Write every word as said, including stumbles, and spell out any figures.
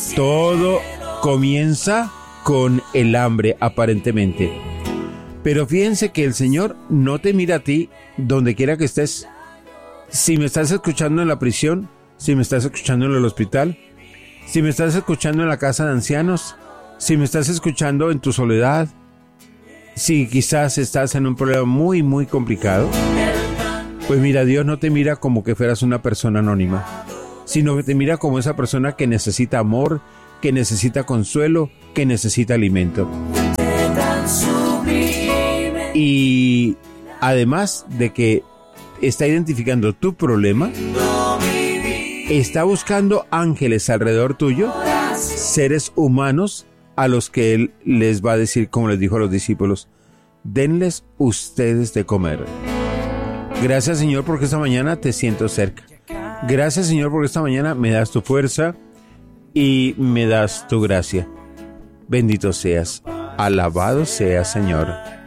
Todo comienza con el hambre, aparentemente. Pero fíjense que el Señor no te mira a ti donde quiera que estés. Si me estás escuchando en la prisión, si me estás escuchando en el hospital, si me estás escuchando en la casa de ancianos, si me estás escuchando en tu soledad, si quizás estás en un problema muy, muy complicado, pues mira, Dios no te mira como que fueras una persona anónima, sino que te mira como esa persona que necesita amor, que necesita consuelo, que necesita alimento. Y además de que está identificando tu problema, está buscando ángeles alrededor tuyo, seres humanos a los que Él les va a decir, como les dijo a los discípulos, denles ustedes de comer. Gracias, Señor, porque esta mañana te siento cerca. Gracias, Señor, porque esta mañana me das tu fuerza y me das tu gracia. Bendito seas, alabado seas, Señor.